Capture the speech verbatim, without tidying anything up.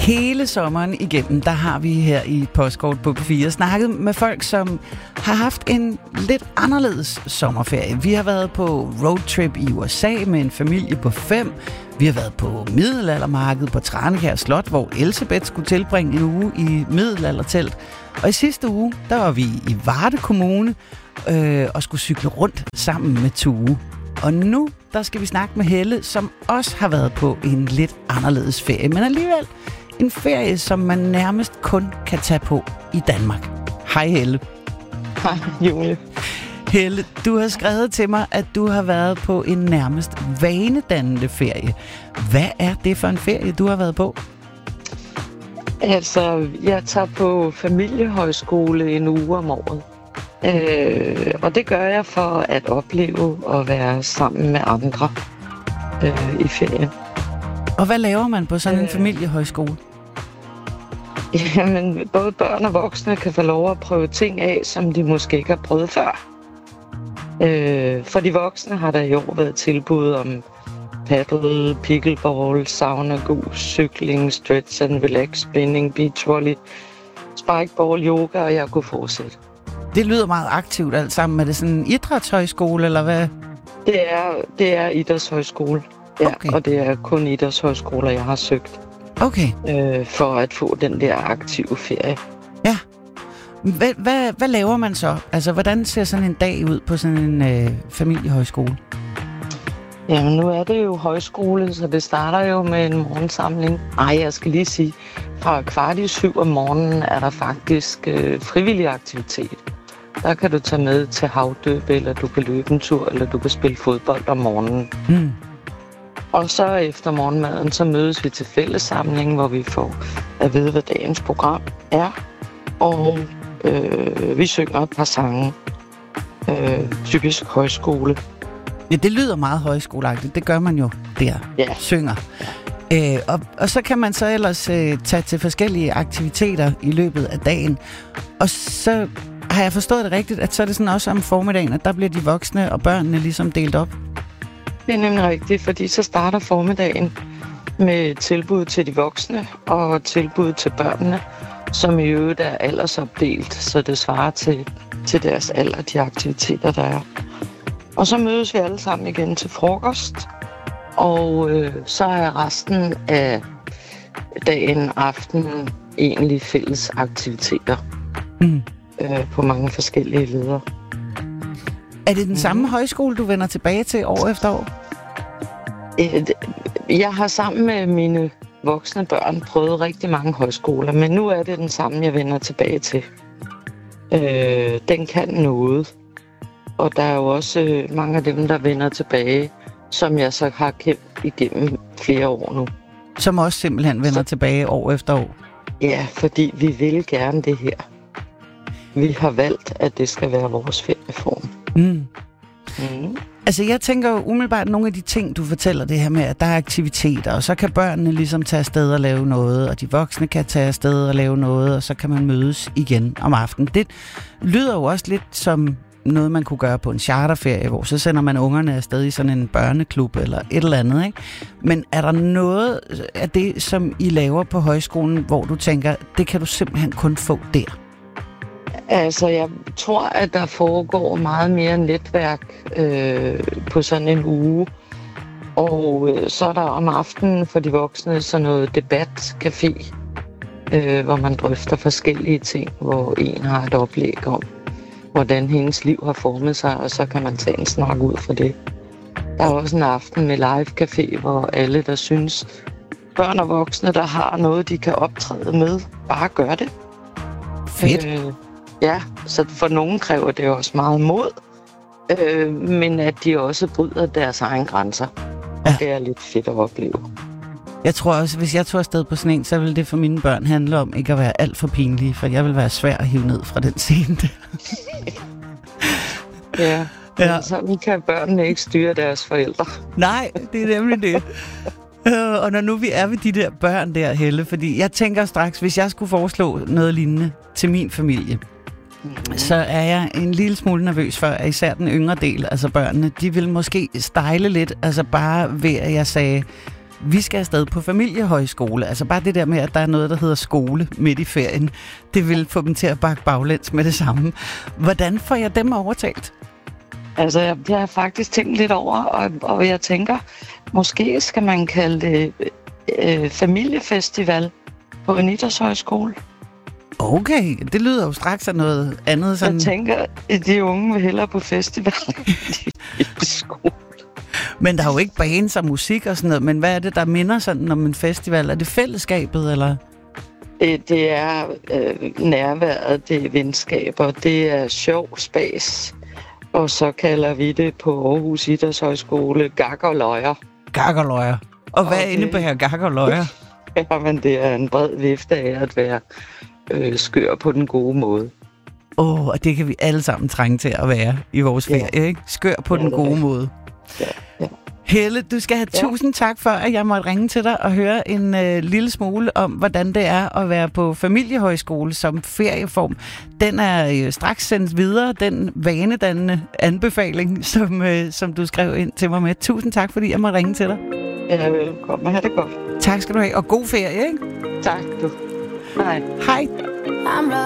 Hele sommeren igennem, der har vi her i Postkort på P fire snakket med folk, som har haft en lidt anderledes sommerferie. Vi har været på roadtrip i U S A med en familie på fem. Vi har været på middelaldermarkedet på Tranekær Slot, hvor Elsebeth skulle tilbringe en uge i middelaldertelt. Og i sidste uge, der var vi i Varde Kommune øh, og skulle cykle rundt sammen med Tue. Og nu, der skal vi snakke med Helle, som også har været på en lidt anderledes ferie, men alligevel en ferie, som man nærmest kun kan tage på i Danmark. Hej Helle. Hej Julie. Helle, du har skrevet til mig, at du har været på en nærmest vanedannende ferie. Hvad er det for en ferie, du har været på? Altså, jeg tager på familiehøjskole en uge om året. Øh, og det gør jeg for at opleve og være sammen med andre øh, i ferien. Og hvad laver man på sådan en øh, familiehøjskole? Jamen, både børn og voksne kan få lov at prøve ting af, som de måske ikke har prøvet før. Øh, for de voksne har der i år været tilbud om paddle, pickleball, sauna, gus, cykling, stretch and relax, spinning, beach volley, spikeball, yoga, og jeg kunne fortsætte. Det lyder meget aktivt alt sammen. Er det sådan en idrætshøjskole, eller hvad? Det er, det er idrætshøjskole, ja, okay. Og det er kun idrætshøjskoler, jeg har søgt. Okay. Øh, for at få den der aktive ferie. Ja. Hvad, hvad, hvad laver man så? Altså, hvordan ser sådan en dag ud på sådan en øh, familiehøjskole? Jamen, nu er det jo højskole, så det starter jo med en morgensamling. Ej, jeg skal lige sige, fra kvart i syv om morgenen er der faktisk øh, frivillig aktivitet. Der kan du tage med til havdøb, eller du kan løbe en tur, eller du kan spille fodbold om morgenen. Mm. Og så efter morgenmaden, så mødes vi til fællessamling, hvor vi får at vide, hvad dagens program er. Og øh, vi synger et par sange. Øh, typisk højskole. Ja, det lyder meget højskoleagtigt. Det gør man jo der. Ja. Synger. Øh, og, og så kan man så ellers øh, tage til forskellige aktiviteter i løbet af dagen. Og så har jeg forstået det rigtigt, at så er det sådan også om formiddagen, at der bliver de voksne og børnene ligesom delt op. Det er nemlig rigtigt, fordi så starter formiddagen med tilbud til de voksne og tilbud til børnene, som i øvrigt er aldersopdelt, så det svarer til, til deres alder, de aktiviteter, der er. Og så mødes vi alle sammen igen til frokost, og øh, så er resten af dagen, aftenen, egentlig fælles aktiviteter mm. øh, på mange forskellige ledere. Er det den mm. samme højskole, du vender tilbage til år efter år? Jeg har sammen med mine voksne børn prøvet rigtig mange højskoler, men nu er det den samme, jeg vender tilbage til. Øh, den kan noget. Og der er jo også mange af dem, der vender tilbage, som jeg så har kendt igennem flere år nu. Som også simpelthen vender så, tilbage år efter år? Ja, fordi vi vil gerne det her. Vi har valgt, at det skal være vores ferieform. Mm. Mm. Altså jeg tænker jo umiddelbart nogle af de ting, du fortæller det her med, at der er aktiviteter, og så kan børnene ligesom tage afsted og lave noget, og de voksne kan tage afsted og lave noget, og så kan man mødes igen om aftenen. Det lyder jo også lidt som noget, man kunne gøre på en charterferie, hvor så sender man ungerne afsted i sådan en børneklub eller et eller andet, ikke? Men er der noget af det, som I laver på højskolen, hvor du tænker, det kan du simpelthen kun få der? Altså, jeg tror, at der foregår meget mere netværk øh, på sådan en uge. Og øh, så er der om aftenen for de voksne sådan noget debatcafé, øh, hvor man drøfter forskellige ting, hvor en har et oplæg om, hvordan hendes liv har formet sig, og så kan man tage en snak ud for det. Der er også en aften med live café, hvor alle, der synes, børn og voksne, der har noget, de kan optræde med, bare gør det. Fedt. Øh, ja, så for nogen kræver det også meget mod, øh, men at de også bryder deres egne grænser. Ja. Det er lidt fedt at opleve. Jeg tror også, hvis jeg tog afsted på sådan en, så ville det for mine børn handle om ikke at være alt for pinlige, for jeg vil være svær at hive ned fra den scene. Ja, ja. Så kan børnene ikke styre deres forældre. Nej, det er nemlig det. Og når nu vi er ved de der børn der, Helle, fordi jeg tænker straks, hvis jeg skulle foreslå noget lignende til min familie, mm. så er jeg en lille smule nervøs for, at især den yngre del, altså børnene, de vil måske stejle lidt, altså bare ved, at jeg sagde, vi skal afsted på familiehøjskole. Altså bare det der med, at der er noget, der hedder skole midt i ferien, det vil få dem til at bakke baglæns med det samme. Hvordan får jeg dem overtalt? Altså, jeg, jeg har faktisk tænkt lidt over, og, og jeg tænker, måske skal man kalde det øh, familiefestival på en idrætshøjskole. Okay, det lyder jo straks af noget andet. Sådan... Jeg tænker, at de unge vil hellere på festival i skole. Men der er jo ikke bands og musik og sådan noget, men hvad er det, der minder sådan om en festival? Er det fællesskabet, eller? Det, det er øh, nærværet, det er venskaber, det er sjov, spas. Og så kalder vi det på Aarhus Idrætshøjskole gak og løjer. Gak og løjer. Og hvad okay. indebærer gak og løjer? Jamen, det er en bred vifte af at være øh, skør på den gode måde. Åh, oh, og det kan vi alle sammen trænge til at være i vores ferie, ja. Ikke? Skør på ja, den gode det. måde. Ja, ja. Helle, du skal have ja. tusind tak for, at jeg måtte ringe til dig og høre en øh, lille smule om, hvordan det er at være på familiehøjskole som ferieform. Den er øh, straks sendt videre, den vanedannende anbefaling, som, øh, som du skrev ind til mig med. Tusind tak, fordi jeg måtte ringe til dig. Ja, velkommen. Ha' det godt. Tak skal du have, og god ferie, ikke? Tak, du. Hej. Hej.